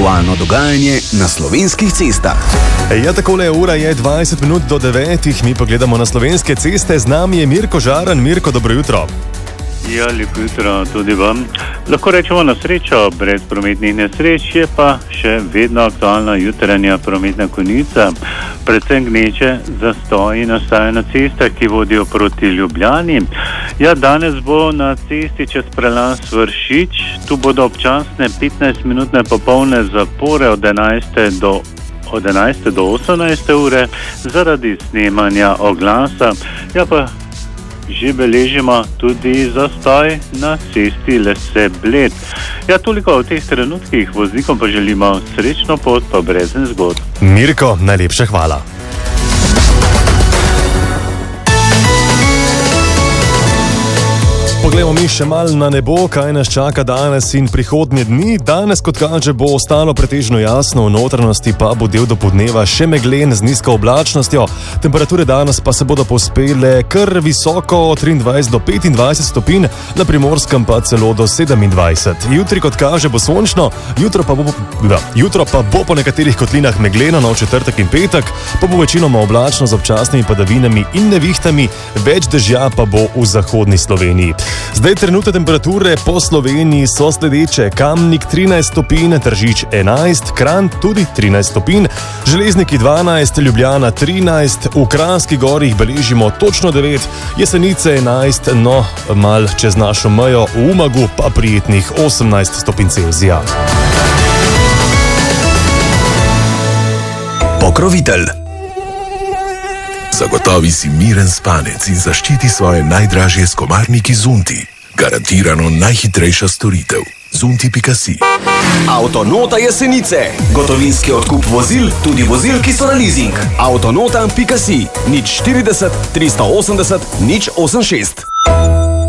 Aktualno dogajanje na slovenskih cestah. Ja, takole, ura je 20 minut do 9, mi pogledamo na slovenske ceste, z nami je Mirko Žaran. Mirko, dobro jutro. Ja, lepo jutro tudi vam. Lahko rečemo na srečo, brez prometnih nesreč je pa še vedno aktualna jutranja prometna konica. Predvsem gneče zastoji nastajajo na cestah, ki vodijo proti Ljubljani. Ja, danes bo na cesti čez prelaz Vršič, tu bodo občasne 15-minutne popolne zapore od 11 do 18 ure zaradi snemanja oglasa. Ja, pa že beležimo tudi zastoj na cesti Lese-Bled. Ja, toliko v teh trenutkih, voznikom pa želimo srečno pot, pa brez nezgod. Mirko, najlepša hvala. Poglejmo mi še malo na nebo, kaj nas čaka danes in prihodnje dni. Danes, kot kaže, bo ostalo pretežno jasno, v notranjosti pa bo del dopoldneva še meglen z nizko oblačnostjo. Temperature danes pa se bodo povzpele kar visoko, 23 do 25 stopinj, na Primorskem pa celo do 27. Jutri, kot kaže, bo sončno, jutro pa bo po nekaterih kotlinah megleno, v četrtek in petek pa bo večinoma oblačno z občasnimi padavinami in nevihtami, več dežja pa bo v zahodni Sloveniji. Zdaj trenutne temperature po Sloveniji so sledeče: Kamnik 13 stopinj, Tržič 11, Kranj tudi 13 stopinj, Železniki 12, Ljubljana 13, v Kranjski Gori beležimo točno 9, Jesenice 11, no mal čez našo mejo v Umagu pa prijetnih 18 stopinj Celzija. Pokrovitelj. Zagotovi si miren spanec in zaščiti svoje najdražje s komarniki Zunti. Garantirano najhitrejša storitev. Zunti.si. Avtonota Jesenice. Gotovinski odkup vozil, tudi vozil, ki so na leasing. Avtonota.si. 040 380 086.